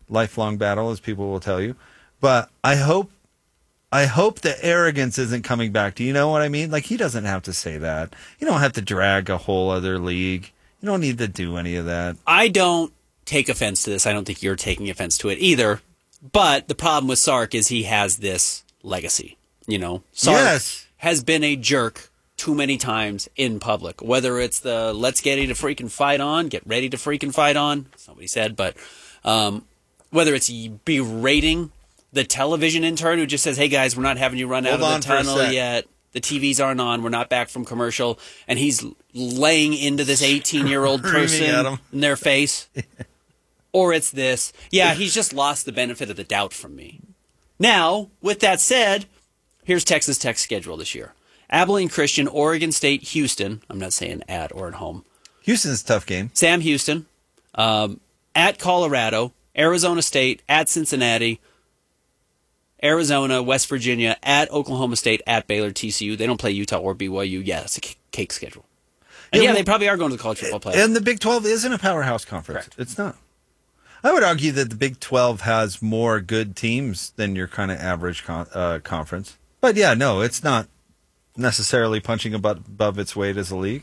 lifelong battle, as people will tell you. But I hope the arrogance isn't coming back. Do you know what I mean? Like, he doesn't have to say that. You don't have to drag a whole other league. You don't need to do any of that. I don't take offense to this. I don't think you're taking offense to it either. But the problem with Sark is he has this legacy. Sark has been a jerk too many times in public. Whether it's the let's get ready to freaking fight on, get ready to freaking fight on. Somebody said, but whether it's berating the television intern who just says, hey guys, we're not having you run out of the tunnel yet. The TVs aren't on. We're not back from commercial. And he's laying into this 18-year-old person in their face. Or it's this. Yeah, he's just lost the benefit of the doubt from me. Now, with that said, here's Texas Tech's schedule this year. Abilene Christian, Oregon State, Houston. I'm not saying at or at home. Houston's a tough game. Sam Houston. At Colorado. Arizona State. At Cincinnati. Arizona, West Virginia, at Oklahoma State, at Baylor, TCU. They don't play Utah or BYU. Yeah, it's a cake schedule. And they probably are going to the college football playoff. And the Big 12 isn't a powerhouse conference. Correct. It's not. I would argue that the Big 12 has more good teams than your kind of average conference. But yeah, no, it's not necessarily punching above its weight as a league.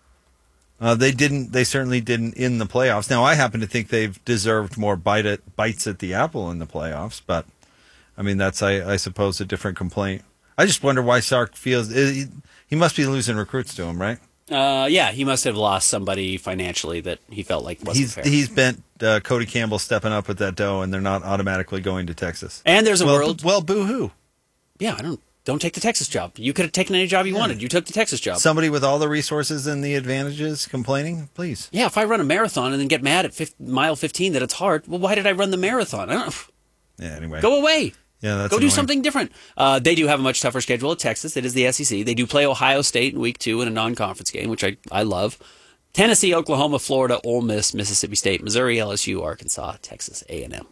They certainly didn't in the playoffs. Now, I happen to think they've deserved more bites at the apple in the playoffs, but I mean, that's, I suppose, a different complaint. I just wonder why Sark feels... He must be losing recruits to him, right? Yeah, he must have lost somebody financially that he felt like wasn't fair. He's bent Cody Campbell stepping up with that dough, and they're not automatically going to Texas. And there's a world... Well, boo-hoo. Yeah, don't take the Texas job. You could have taken any job you wanted. You took the Texas job. Somebody with all the resources and the advantages complaining, please. Yeah, if I run a marathon and then get mad at mile 15 that it's hard, well, why did I run the marathon? Yeah, anyway. Go away. Yeah, that's Go annoying. do something different. They do have a much tougher schedule at Texas. It is the SEC. They do play Ohio State in week 2 in a non-conference game, which I love. Tennessee, Oklahoma, Florida, Ole Miss, Mississippi State, Missouri, LSU, Arkansas, Texas A&M.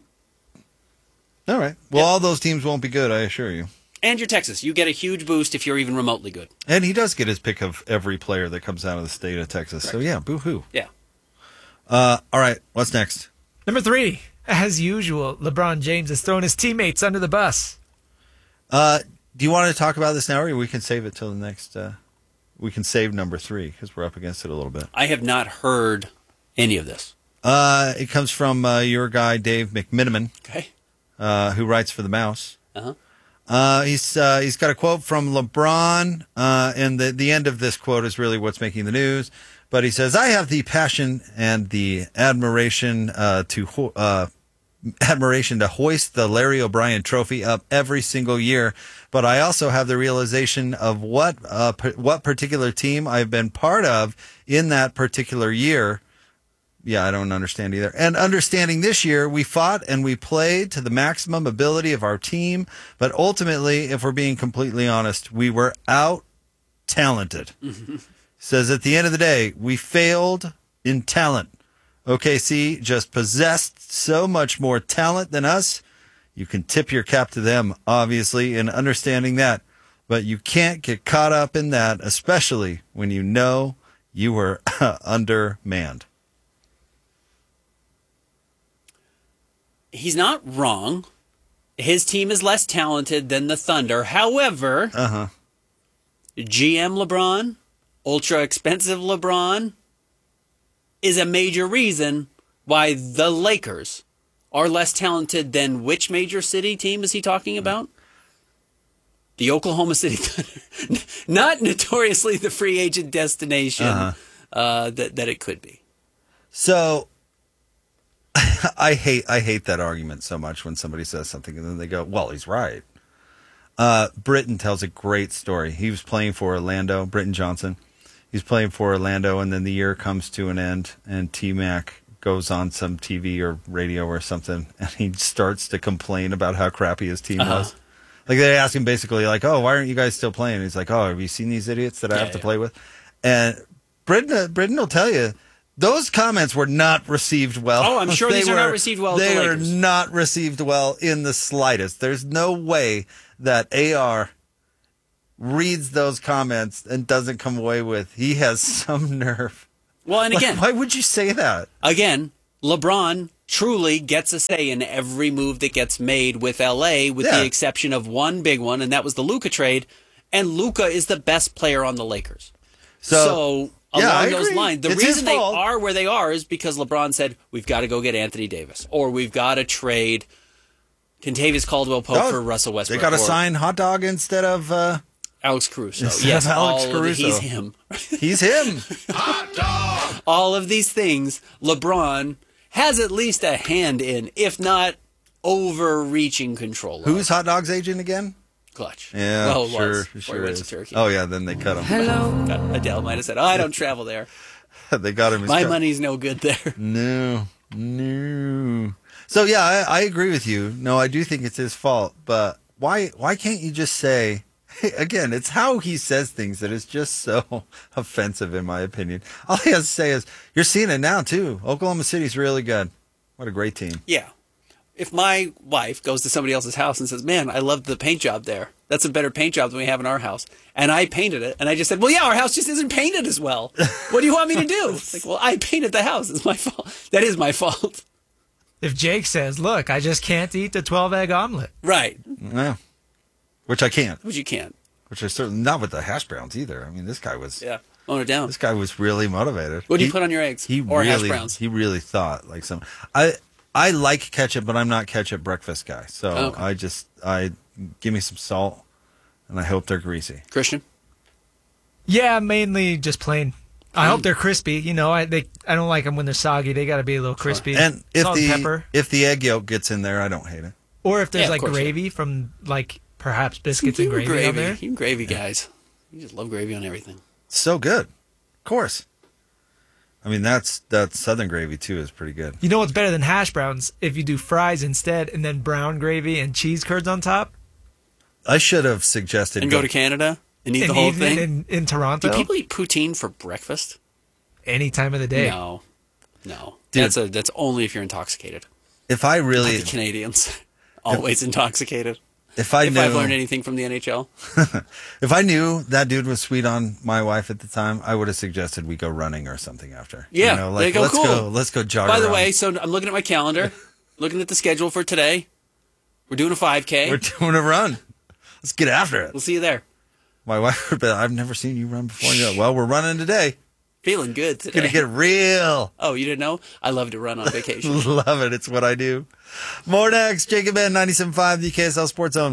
All right. Well, all those teams won't be good, I assure you. And you're Texas. You get a huge boost if you're even remotely good. And he does get his pick of every player that comes out of the state of Texas. Correct. So, yeah, boo-hoo. Yeah. All right. What's next? Number 3. As usual, LeBron James has thrown his teammates under the bus. Do you want to talk about this now, or we can save it till the next... we can save number 3, because we're up against it a little bit. I have not heard any of this. It comes from your guy, Dave McMiniman, Okay. Who writes for the Mouse. Uh-huh. He's got a quote from LeBron, and the end of this quote is really what's making the news. But he says, "I have the passion and the admiration to hoist the Larry O'Brien Trophy up every single year. But I also have the realization of what particular team I've been part of in that particular year." Yeah, I don't understand either. "And understanding this year, we fought and we played to the maximum ability of our team. But ultimately, if we're being completely honest, we were out-talented." Says, "At the end of the day, we failed in talent. OKC just possessed so much more talent than us. You can tip your cap to them, obviously, in understanding that. But you can't get caught up in that, especially when you know you were undermanned." He's not wrong. His team is less talented than the Thunder. However, GM LeBron, ultra expensive LeBron, is a major reason why the Lakers are less talented than which major city team is he talking about? The Oklahoma City Thunder. Not notoriously the free agent destination that it could be. So I hate that argument so much when somebody says something and then they go, well, he's right. Britton tells a great story. He was playing for Orlando, Britton Johnson. He's playing for Orlando, and then the year comes to an end, and T-Mac goes on some TV or radio or something, and he starts to complain about how crappy his team was. Like, they ask him basically, like, "Oh, why aren't you guys still playing?" And he's like, "Oh, have you seen these idiots that I have to play with?" And Britton will tell you, those comments were not received well. Oh, I'm sure these are not received well. They are not received well in the slightest. There's no way that AR reads those comments and doesn't come away with, he has some nerve. Well, and again, why would you say that? Again, LeBron truly gets a say in every move that gets made with LA, with the exception of one big one, and that was the Luka trade. And Luka is the best player on the Lakers. So along those lines, the reason they are where they are is because LeBron said, we've got to go get Anthony Davis, or we've got to trade Kentavious Caldwell-Pope for Russell Westbrook. They got to sign Hot Dog instead of Alex Caruso. Yes, Alex Caruso. He's him. He's him. Hot Dog! All of these things, LeBron has at least a hand in, if not overreaching control. Who's Hot Dog's agent again? Clutch. Yeah, well, sure is. Turkey. Oh, yeah, then they cut him. Hello. Adele might have said, I don't travel there. They got him. My money's no good there. No. So, yeah, I agree with you. No, I do think it's his fault. But why can't you just say, hey, again, it's how he says things that is just so offensive, in my opinion. All he has to say is, you're seeing it now, too. Oklahoma City's really good. What a great team. Yeah. If my wife goes to somebody else's house and says, man, I love the paint job there. That's a better paint job than we have in our house. And I painted it. And I just said, well, yeah, our house just isn't painted as well. What do you want me to do? It's like, well, I painted the house. It's my fault. That is my fault. If Jake says, look, I just can't eat the 12-egg omelet. Right. Yeah. Which I can't. Which you can't. Which is certainly not with the hash browns either. I mean, this guy was... Yeah. Own it down. This guy was really motivated. What do you put on your eggs? Hash browns? He really thought like some... I like ketchup, but I'm not ketchup breakfast guy. So I give me some salt, and I hope they're greasy. Christian? Yeah, mainly just plain. I hope they're crispy. You know, I don't like them when they're soggy. They got to be a little crispy. And salt and pepper. If the egg yolk gets in there, I don't hate it. Or if there's gravy from perhaps biscuits and gravy on there. You gravy guys. You just love gravy on everything. So good. Of course. I mean, that Southern gravy, too, is pretty good. You know what's better than hash browns? If you do fries instead and then brown gravy and cheese curds on top. I should have suggested... And go to Canada and eat the whole thing? In Toronto? Do people eat poutine for breakfast? Any time of the day. No. Dude, that's only if you're intoxicated. If I really... Not the Canadians. Always intoxicated. If I've learned anything from the NHL. If I knew that dude was sweet on my wife at the time, I would have suggested we go running or something after. Yeah, let's go jog By around. the way, so I'm looking at my calendar, looking at the schedule for today. We're doing a 5K. We're doing a run. Let's get after it. We'll see you there. My wife would be, I've never seen you run before. Well, we're running today. Feeling good today. It's going to get real. Oh, you didn't know? I love to run on vacation. Love it. It's what I do. More next. Jacob Ben, 97.5, the KSL Sports Zone.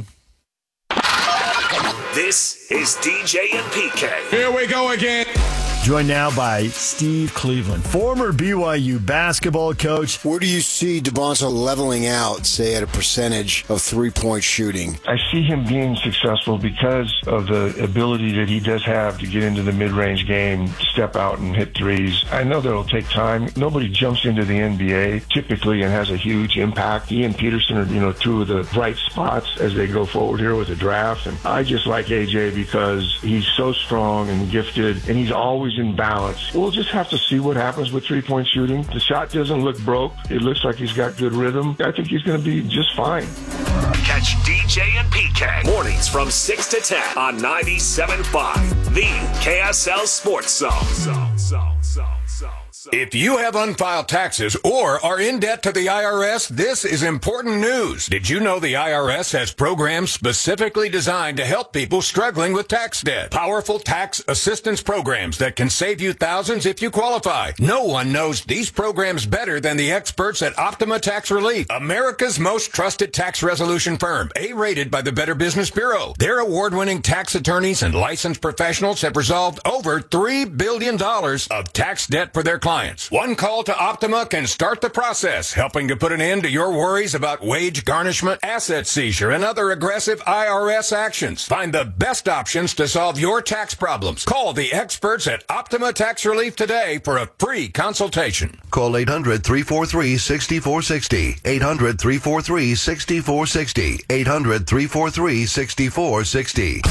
This is DJ and PK. Here we go again. Joined now by Steve Cleveland, former BYU basketball coach. Where do you see DeBonzo leveling out, say, at a percentage of three-point shooting? I see him being successful because of the ability that he does have to get into the mid-range game, step out and hit threes. I know that'll take time. Nobody jumps into the NBA typically and has a huge impact. He and Peterson are, two of the bright spots as they go forward here with the draft. And I just like AJ because he's so strong and gifted, and he's always in balance. We'll just have to see what happens with three-point shooting. The shot doesn't look broke. It looks like he's got good rhythm. I think he's going to be just fine. Catch DJ and PK mornings from 6 to 10 on 97.5, the KSL Sports Zone. If you have unfiled taxes or are in debt to the IRS, this is important news. Did you know the IRS has programs specifically designed to help people struggling with tax debt? Powerful tax assistance programs that can save you thousands if you qualify. No one knows these programs better than the experts at Optima Tax Relief, America's most trusted tax resolution firm, A-rated by the Better Business Bureau. Their award-winning tax attorneys and licensed professionals have resolved over $3 billion of tax debt for their clients. One call to Optima can start the process, helping to put an end to your worries about wage garnishment, asset seizure, and other aggressive IRS actions. Find the best options to solve your tax problems. Call the experts at Optima Tax Relief today for a free consultation. Call 800-343-6460. 800-343-6460. 800-343-6460.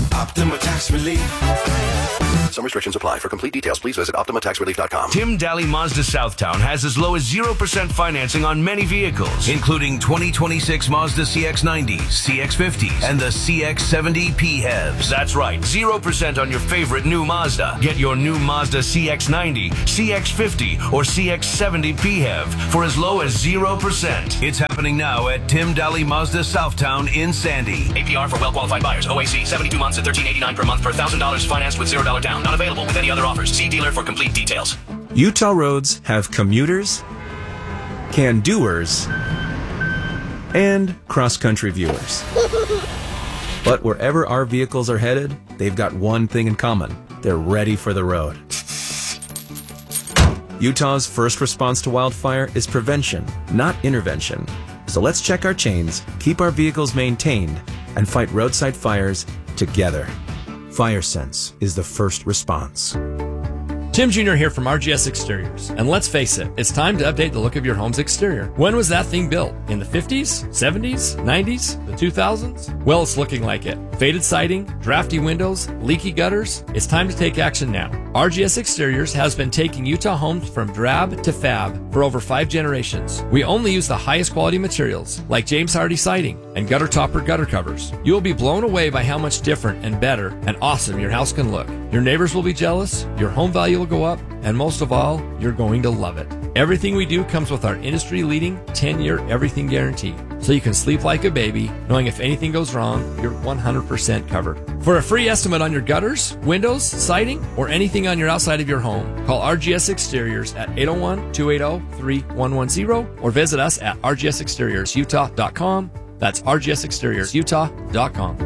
Optima Tax Relief. Some restrictions apply. For complete details, please visit OptimaTaxRelief.com. Tim Daly Mazda Southtown has as low as 0% financing on many vehicles, including 2026 Mazda CX-90s, CX-50s, and the CX-70 PHEVs. That's right, 0% on your favorite new Mazda. Get your new Mazda CX-90, CX-50, or CX-70 PHEV for as low as 0%. It's happening now at Tim Daly Mazda Southtown in Sandy. APR for well-qualified buyers. OAC, 72 months at $1,389 per month per $1,000 financed with $0 down. Not available with any other offers. See dealer for complete details. Utah roads have commuters, can-doers, and cross-country viewers. But wherever our vehicles are headed, they've got one thing in common. They're ready for the road. Utah's first response to wildfire is prevention, not intervention. So let's check our chains, keep our vehicles maintained, and fight roadside fires together. FireSense is the first response. Tim Jr. here from RGS Exteriors. And let's face it, it's time to update the look of your home's exterior. When was that thing built? In the 50s? 70s? 90s? The 2000s? Well, it's looking like it. Faded siding, drafty windows, leaky gutters. It's time to take action now. RGS Exteriors has been taking Utah homes from drab to fab for over 5 generations. We only use the highest quality materials, like James Hardy siding and gutter topper gutter covers. You will be blown away by how much different and better and awesome your house can look. Your neighbors will be jealous, your home value will go up, and most of all, you're going to love it. Everything we do comes with our industry-leading 10-year everything guarantee, so you can sleep like a baby, knowing if anything goes wrong, you're 100% covered. For a free estimate on your gutters, windows, siding, or anything on your outside of your home, call RGS Exteriors at 801-280-3110 or visit us at rgsexteriorsutah.com. That's rgsexteriorsutah.com.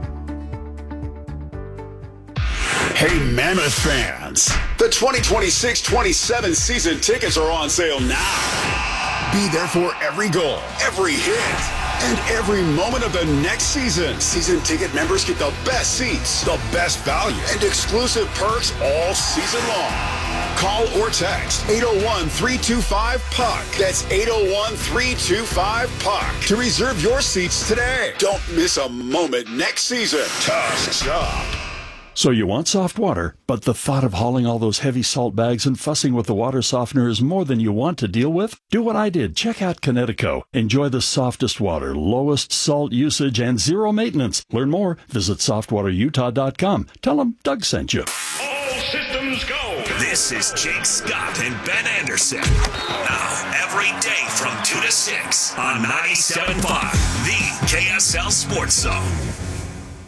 Hey, Mammoth fans, the 2026-27 season tickets are on sale now. Be there for every goal, every hit, and every moment of the next season. Season ticket members get the best seats, the best value, and exclusive perks all season long. Call or text 801-325-PUCK. That's 801-325-PUCK to reserve your seats today. Don't miss a moment next season. Tusk's up. So you want soft water, but the thought of hauling all those heavy salt bags and fussing with the water softener is more than you want to deal with? Do what I did. Check out Connecticut. Enjoy the softest water, lowest salt usage, and zero maintenance. Learn more. Visit softwaterutah.com. Tell them Doug sent you. All systems go. This is Jake Scott and Ben Anderson. Now, every day from 2 to 6 on 97.5, the KSL Sports Zone.